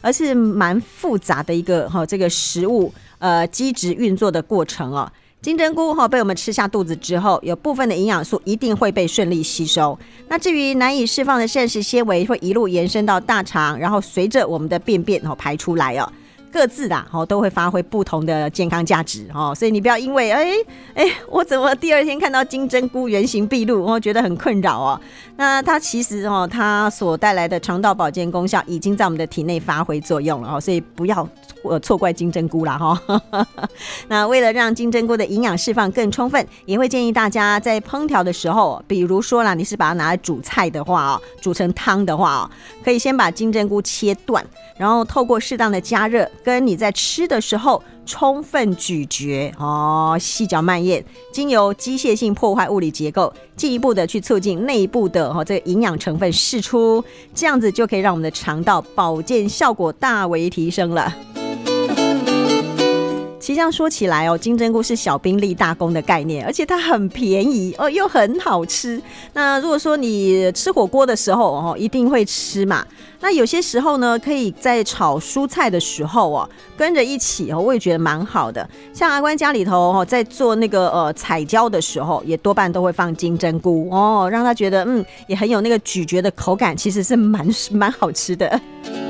而是蛮复杂的一个这个食物机制运作的过程哦。金针菇被我们吃下肚子之后，有部分的营养素一定会被顺利吸收。那至于难以释放的膳食纤维，会一路延伸到大肠，然后随着我们的便便排出来哦。各自都会发挥不同的健康价值所以你不要因为我怎么第二天看到金针菇原形毕露觉得很困扰哦。那它其实它所带来的肠道保健功效已经在我们的体内发挥作用了所以不要错怪金针菇啦那为了让金针菇的营养释放更充分，也会建议大家在烹调的时候，比如说啦，你是把它拿来煮菜的话煮成汤的话可以先把金针菇切断，然后透过适当的加热，跟你在吃的时候充分咀嚼细嚼慢咽，经由机械性破坏物理结构，进一步的去促进内部的这个营养成分释出，这样子就可以让我们的肠道保健效果大为提升了。其实这样说起来金针菇是小兵立大功的概念，而且它很便宜又很好吃。那如果说你吃火锅的时候一定会吃嘛，那有些时候呢，可以在炒蔬菜的时候跟着一起我也觉得蛮好的。像阿关家里头在做那个彩椒的时候，也多半都会放金针菇让他觉得也很有那个咀嚼的口感，其实是蛮好吃的。